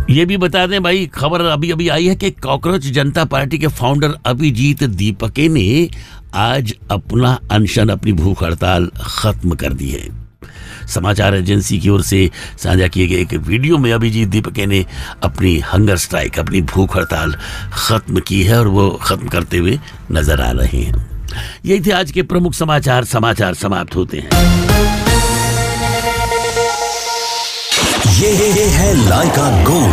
ये भी बता दें भाई, खबर अभी अभी आई है कि कॉकरोच जनता पार्टी के फाउंडर अभिजीत दीपके ने आज अपना अनशन, अपनी भूख हड़ताल खत्म कर दी है। समाचार एजेंसी की ओर से साझा किए गए एक वीडियो में अभिजीत दीपके ने अपनी हंगर स्ट्राइक, अपनी भूख हड़ताल खत्म की है और वो खत्म करते हुए नजर आ रहे हैं। यही थे आज के प्रमुख समाचार। समाचार समाप्त होते हैं। ये है लाइका गोल्ड।